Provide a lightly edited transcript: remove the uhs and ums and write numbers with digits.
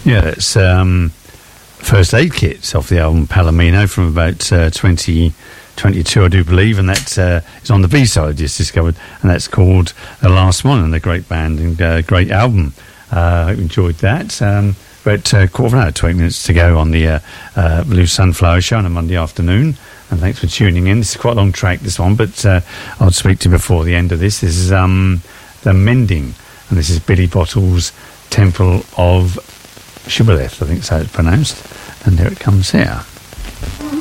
Yeah, it's First Aid Kits off the album Palomino from about 2022, I do believe, and that is on the B-side I just discovered, and that's called The Last One, and a great band and great album. I hope you enjoyed that. About quarter of an hour, 20 minutes to go on the Blue Sunflower Show on a Monday afternoon. And thanks for tuning in. This is quite a long track, this one, but I'll speak to you before the end of this. This is The Mending, and this is Billy Bottle's Temple of Shibboleth, I think that's how it's pronounced. And here it comes here.